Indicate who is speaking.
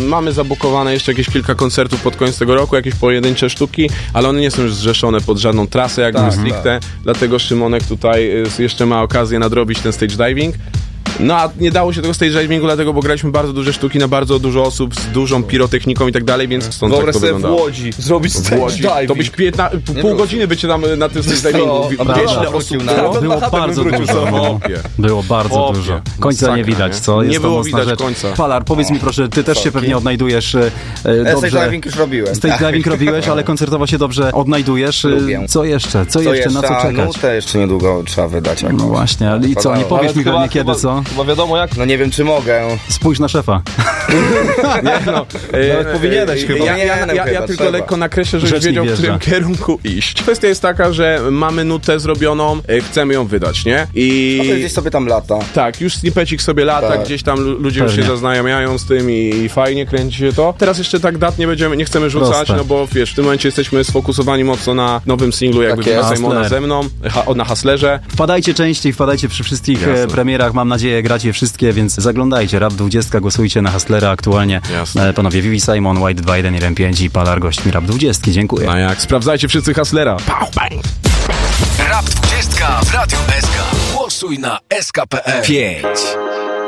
Speaker 1: mamy zabukowane jeszcze jakieś kilka koncertów pod koniec tego roku, jakieś pojedyncze sztuki, ale one nie są już zrzeszone pod żadną trasę, jakby stricte, dlatego Szymonek tutaj jeszcze ma okazję nadrobić ten stage diving. No a nie dało się tego stage divingu, dlatego, bo graliśmy bardzo duże sztuki na bardzo dużo osób z dużą pirotechniką i tak dalej, więc stąd tak to wyglądało.
Speaker 2: w Łodzi zrobić stage diving.
Speaker 1: To byś pół godziny by cię tam na tym stage divingu.
Speaker 3: Było bardzo dużo. Było bardzo dużo. Końca nie widać, co?
Speaker 1: Nie było widać końca.
Speaker 3: Palar, powiedz mi proszę, ty też się pewnie odnajdujesz dobrze.
Speaker 4: Stage diving już robiłem.
Speaker 3: Stage diving robiłeś, ale koncertowo się dobrze odnajdujesz. Co jeszcze? Co jeszcze? Na co czekać?
Speaker 4: Nutę jeszcze niedługo trzeba wydać.
Speaker 3: No właśnie, ale i co? Nie powiesz mi pewnie kiedy, co?
Speaker 2: Chyba wiadomo jak.
Speaker 4: No nie wiem, czy mogę.
Speaker 3: Spójrz na szefa.
Speaker 2: Nawet powinieneś chyba.
Speaker 1: Ja tylko lekko nakreślę, żebyś wiedział, w którym kierunku iść. Kwestia jest taka, że mamy nutę zrobioną, chcemy ją wydać, nie? I
Speaker 4: gdzieś sobie tam lata.
Speaker 1: Tak, już snippecik sobie lata, gdzieś tam ludzie już się zaznajamiają z tym i fajnie kręci się to. Teraz jeszcze tak dat nie chcemy rzucać, no bo wiesz, w tym momencie jesteśmy sfokusowani mocno na nowym singlu, jakby tak Simona ze mną, na Hustlerze.
Speaker 3: Wpadajcie częściej, wpadajcie przy wszystkich premierach, mam nadzieję, gracie wszystkie, więc zaglądajcie. Rap 20, głosujcie na Hustlera aktualnie. Panowie Vivi Simon, White 21 i RM5 i Palar gośćmi Rap 20. Dziękuję.
Speaker 1: No jak, sprawdzajcie wszyscy Hustlera.
Speaker 5: Rap 20 w Radiu SK. Głosuj na SK.pl 5.